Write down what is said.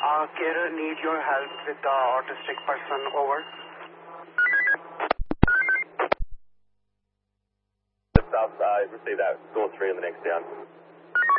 Carer need your help with the autistic person, over. Receive that. Score 3 in the next down.